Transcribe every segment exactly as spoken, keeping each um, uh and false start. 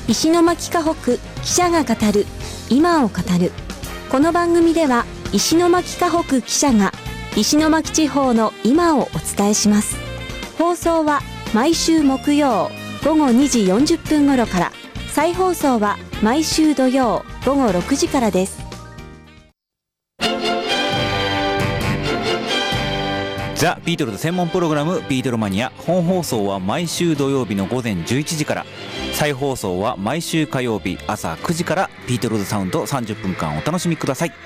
石巻河北記者が語る今を語る。この番組では石巻河北記者が石巻地方の今をお伝えします。放送は毎週木曜午後にじよんじゅっぷん頃から、再放送は毎週土曜午後ろくじからです。 ザ・ビートルズ専門プログラムビートルマニア。本放送は毎週土曜日の午前じゅういちじから、再放送は毎週火曜日朝くじから。ビートルズサウンドさんじゅっぷんかんお楽しみください。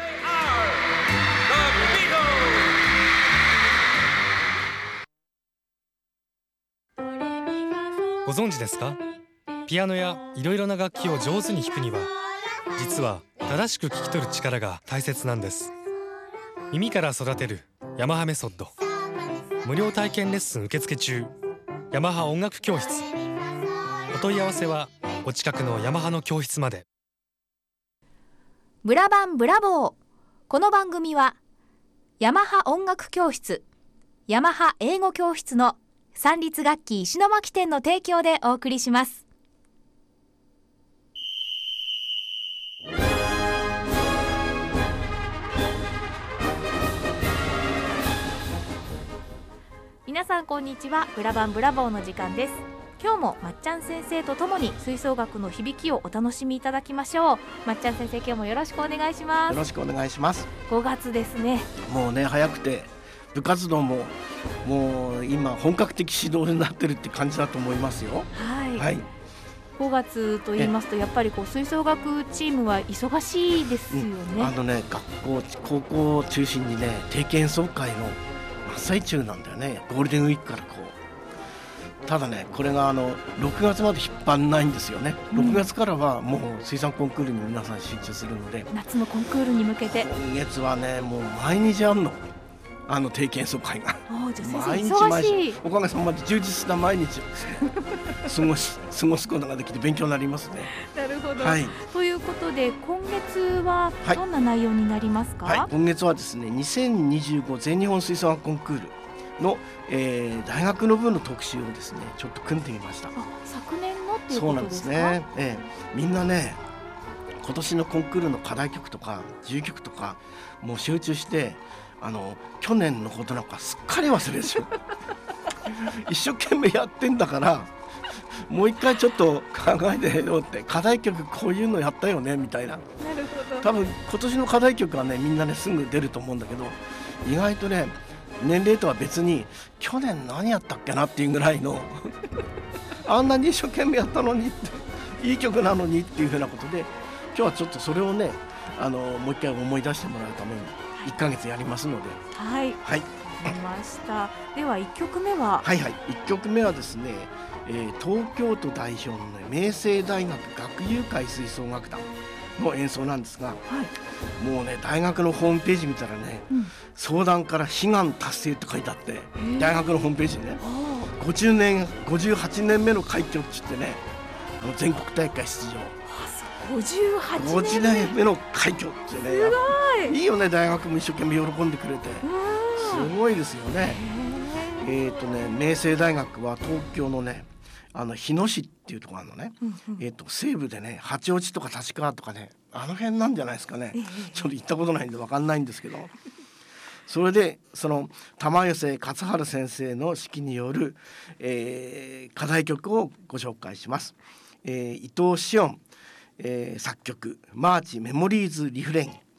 ご存知ですか？ピアノやいろいろな楽器を上手に弾くには、実は正しく聞き取る力が大切なんです。耳から育てるヤマハメソッド。無料体験レッスン受付中。ヤマハ音楽教室。お問い合わせはお近くのヤマハの教室まで。 ブラバンブラボー。この番組はヤマハ音楽教室、ヤマハ英語教室の三立楽器石巻店の提供でお送りします。皆さんこんにちは。ブラバンブラボーの時間です。今日もまっちゃん先生とともに吹奏楽の響きをお楽しみいただきましょう。まっちゃん先生、今日もよろしくお願いします。 よろしくお願いします。 ごがつですね。 もうね、早くて部活動ももう今本格的指導になってるって感じだと思いますよ。 はい、 はい、 ごがつと言いますとやっぱりこう吹奏楽チームは忙しいですよね。 うん、あのね、学校高校を中心にね、定期演奏会の真っ最中なんだよね。ゴールデンウィークからこう。ただね、これがあのろくがつまで引っ張んないんですよね。ろくがつからはもう水産コンクールに皆さん集中するので、 夏のコンクールに向けて今月はね、もう毎日あんの、あの定期演奏会が。 じゃあ毎日毎日、おかげさまで充実した毎日をですね過ごし過ごすことができて勉強になりますね。 なるほど、 はい、 ということで今月はどんな内容になりますか？ はいはい、今月はですね、にせんにじゅうご全日本吹奏楽コンクールの、えー、大学の部の特集をですね、ちょっと組んでみました。 あ、昨年のっていうそうなんことでか？ ですすね、えー、みんなね、今年のコンクールの課題曲とか自由曲とかもう集中して、あの去年のことなんかすっかり忘れるでしょ一生懸命やってんだからもう一回ちょっと考えてよって、課題曲こういうのやったよねみたいな。 なるほど。 多分今年の課題曲はね、みんなねすぐ出ると思うんだけど、意外とね、年齢とは別に去年何やったっけなっていうぐらいのあんなに一生懸命やったのにって、いい曲なのにっていうふうなことで、今日はちょっとそれをね、あのもう一回思い出してもらうためにいっかげつやりますので。 はい、 はい、 わかりました。ではいっきょくめは？ はいはい、いっきょくめはですね、えー、東京都代表の、ね、明星大学学友会吹奏楽団の演奏なんですが、はい、もうね、大学のホームページ見たらね、うん、相談から悲願達成って書いてあって、大学のホームページにね、ごじゅうねんごじゅうはちねんめの快挙って言ってね、あの全国大会出場ごじゅうはちねんめごじゅうねんめの快挙ってね、 すごいいいよね。大学も一生懸命喜んでくれてすごいですよね。えーとね、明星大学は東京のね、あの日野市っていうところあるのね、うんうん、えーと西部でね、八王子とか立川とかね、あの辺なんじゃないですかね、えー、ちょっと行ったことないんで分かんないんですけどそれでその玉寄勝春先生の指揮による、えー、課題曲をご紹介します。えー、伊藤紫音、えー、作曲マーチメモリーズリフレイン。